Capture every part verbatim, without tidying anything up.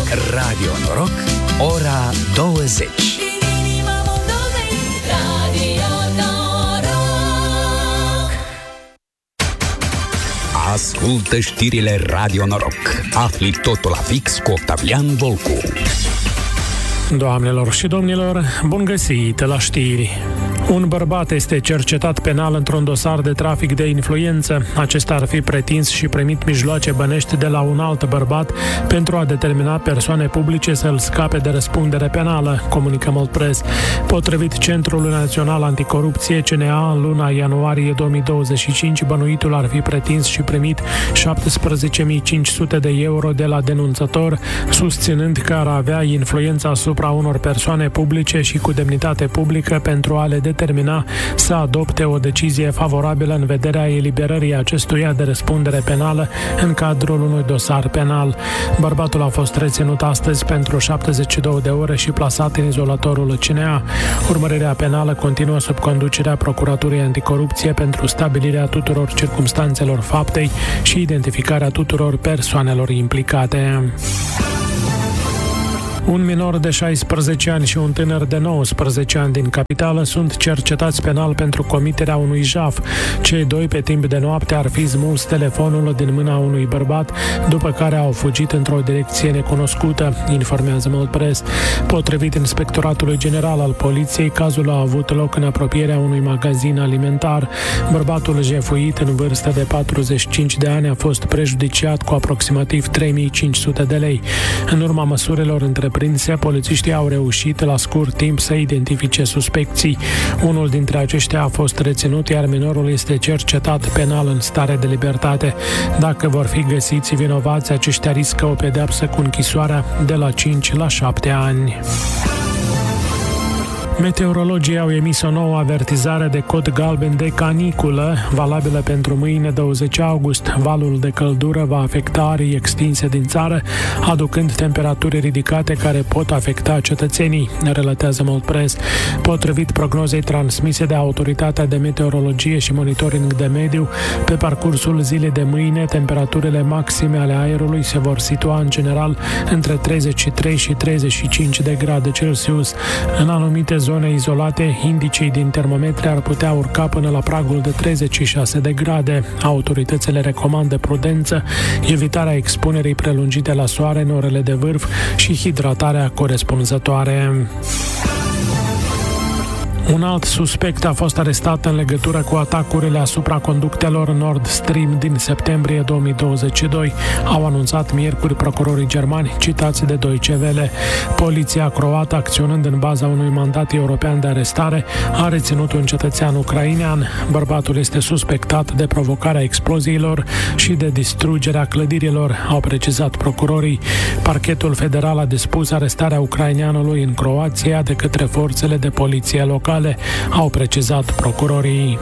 Radio Noroc, ora douăzeci. Ascultă știrile Radio Noroc. Afli totul la fix cu Octavian Volcu. Doamnelor și domnilor, bun găsit la știri! Un bărbat este cercetat penal într-un dosar de trafic de influență. Acesta ar fi pretins și primit mijloace bănești de la un alt bărbat pentru a determina persoane publice să-l scape de răspundere penală, comunică Moldpress. Potrivit Centrului Național Anticorupție, C N A, în luna ianuarie două mii douăzeci și cinci, bănuitul ar fi pretins și primit șaptesprezece mii cinci sute de euro de la denunțător, susținând că ar avea influența asupra unor persoane publice și cu demnitate publică pentru a le determina să adopte o decizie favorabilă în vederea eliberării acestuia de răspundere penală în cadrul unui dosar penal. Bărbatul a fost reținut astăzi pentru șaptezeci și două de ore și plasat în izolatorul C N A. Urmărirea penală continuă sub conducerea Procuraturii Anticorupție pentru stabilirea tuturor circumstanțelor faptei și identificarea tuturor persoanelor implicate. Un minor de șaisprezece ani și un tânăr de nouăsprezece ani din capitală sunt cercetați penal pentru comiterea unui jaf. Cei doi, pe timp de noapte, ar fi smuls telefonul din mâna unui bărbat, după care au fugit într-o direcție necunoscută, informează Moldpress. Potrivit Inspectoratului General al Poliției, cazul a avut loc în apropierea unui magazin alimentar. Bărbatul jefuit, în vârstă de patruzeci și cinci de ani, a fost prejudiciat cu aproximativ trei mii cinci sute de lei. În urma măsurilor între prinse, polițiștii au reușit la scurt timp să identifice suspecții. Unul dintre aceștia a fost reținut, iar minorul este cercetat penal în stare de libertate. Dacă vor fi găsiți vinovați, aceștia riscă o pedeapsă cu închisoarea de la cinci la șapte ani. Meteorologii au emis o nouă avertizare de cod galben de caniculă, valabilă pentru mâine douăzeci august. Valul de căldură va afecta arii extinse din țară, aducând temperaturi ridicate care pot afecta cetățenii, relatează Moldpress. Potrivit prognozei transmise de Autoritatea de Meteorologie și Monitoring de Mediu, pe parcursul zilei de mâine, temperaturile maxime ale aerului se vor situa în general între treizeci și trei și treizeci și cinci de grade Celsius. În anumite zone izolate, indicii din termometri ar putea urca până la pragul de treizeci și șase de grade. Autoritățile recomandă prudență, evitarea expunerii prelungite la soare în orele de vârf și hidratarea corespunzătoare. Un alt suspect a fost arestat în legătură cu atacurile asupra conductelor Nord Stream din septembrie două mii douăzeci și doi, au anunțat miercuri procurorii germani, citați de Deutsche Welle. Poliția croată, acționând în baza unui mandat european de arestare, a reținut un cetățean ucrainean. Bărbatul este suspectat de provocarea exploziilor și de distrugerea clădirilor, au precizat procurorii. Parchetul federal a dispus arestarea ucraineanului în Croația de către forțele de poliție locale, au precizat procurorii.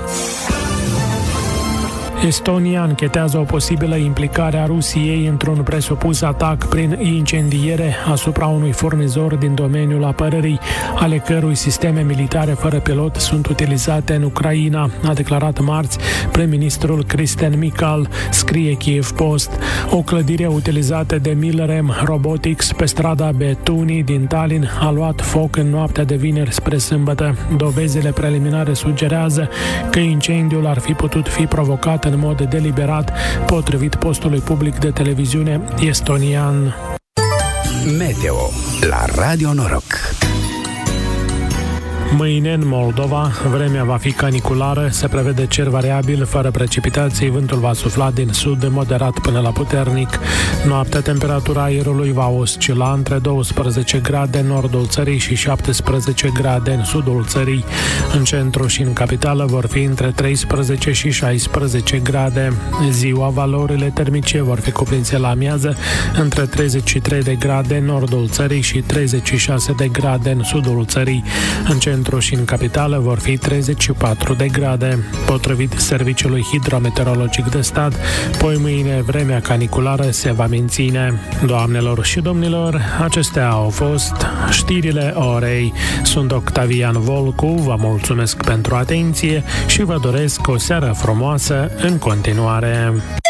Estonia închetează o posibilă implicare a Rusiei într-un presupus atac prin incendiere asupra unui furnizor din domeniul apărării, ale cărui sisteme militare fără pilot sunt utilizate în Ucraina, a declarat marți prim-ministrul Kristen Michal, scrie Kiev Post. O clădire utilizată de Milrem Robotics pe strada Betuni din Tallinn a luat foc în noaptea de vineri spre sâmbătă. Dovezile preliminare sugerează că incendiul ar fi putut fi provocat în mod deliberat, potrivit postului public de televiziune estonian. Meteo la Radio Noroc. Mâine, în Moldova, vremea va fi caniculară, se prevede cer variabil, fără precipitații, vântul va sufla din sud moderat până la puternic. Noaptea, temperatura aerului va oscila între douăsprezece grade în nordul țării și șaptesprezece grade în sudul țării. În centru și în capitală vor fi între treisprezece și șaisprezece grade. Ziua, valorile termice vor fi cuprinse la amiază între treizeci și trei de grade în nordul țării și treizeci și șase de grade în sudul țării. În centru și în capitală vor fi treizeci și patru de grade. Potrivit Serviciului Hidrometeorologic de Stat, poi mâine vremea caniculară se va menține. Doamnelor și domnilor, acestea au fost știrile orei. Sunt Octavian Volcu, vă mulțumesc pentru atenție și vă doresc o seară frumoasă în continuare.